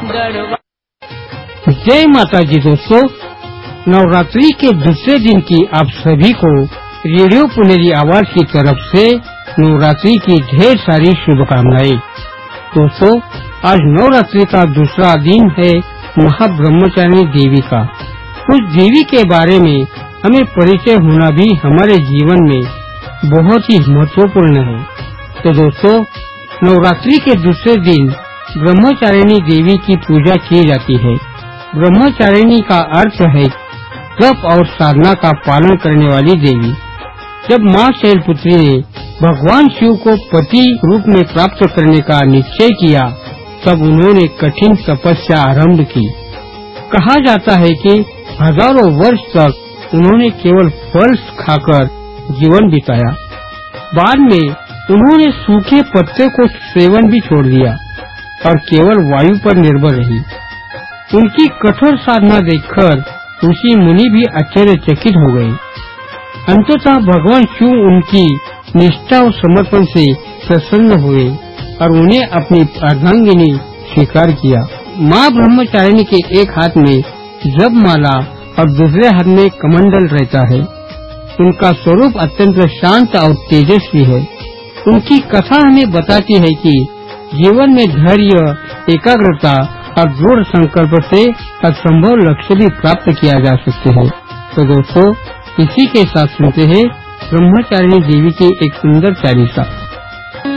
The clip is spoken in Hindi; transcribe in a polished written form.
जय माता जी दोस्तों, नवरात्रि के दूसरे दिन की आप सभी को रेडियो पुनेरी आवाज की तरफ से नवरात्रि की ढेर सारी शुभकामनाएं। दोस्तों, आज नवरात्रि का दूसरा दिन है महाब्रह्मचारिणी देवी का। उस देवी के बारे में हमें परिचय होना भी हमारे जीवन में बहुत ही महत्वपूर्ण है। तो दोस्तों, नवरात्रि के दूसरे दिन ब्रह्मचारिणी देवी की पूजा की जाती है। ब्रह्मचारिणी का अर्थ है तप और साधना का पालन करने वाली देवी। जब माँ शैलपुत्री ने भगवान शिव को पति रूप में प्राप्त करने का निश्चय किया, तब उन्होंने कठिन तपस्या आरंभ की। कहा जाता है कि हजारों वर्ष तक उन्होंने केवल फल खाकर जीवन बिताया। बाद में उन्होंने सूखे पत्ते को सेवन भी छोड़ दिया और केवल वायु पर निर्भर रही। उनकी कठोर साधना देखकर ऋषि मुनि भी आश्चर्यचकित हो गए। अंततः भगवान शिव उनकी निष्ठा और समर्पण से प्रसन्न हुए और उन्हें अपनी अर्धांगिनी स्वीकार किया। माँ ब्रह्मचारिणी के एक हाथ में जपमाला और दूसरे हाथ में कमंडल रहता है। उनका स्वरूप अत्यंत शांत और तेजस्वी है। उनकी कथा हमें बताती है कि जीवन में धैर्य, एकाग्रता और दृढ़ संकल्प से असंभव लक्ष्य भी प्राप्त किया जा सकते हैं। तो दोस्तों, इसी के साथ सुनते हैं ब्रह्मचारिणी देवी की एक सुंदर चालीसा।